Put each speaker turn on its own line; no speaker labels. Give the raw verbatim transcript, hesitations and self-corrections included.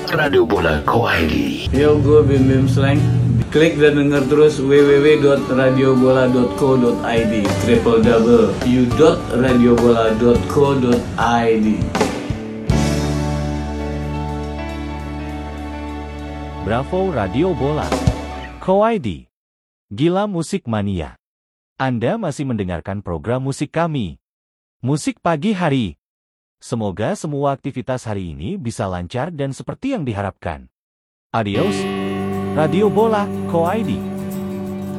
Radio Bola Co I D.
Yo, gue Bim Bim Slang. Klik dan denger terus w w w dot radio bola dot co dot i d triple w dot radio bola dot co dot i d.
Bravo Radio Bola Co I D. Gila Musik Mania. Anda masih mendengarkan program musik kami, Musik Pagi Hari. Semoga semua aktivitas hari ini bisa lancar dan seperti yang diharapkan. Adios, Radio Bola Co I D.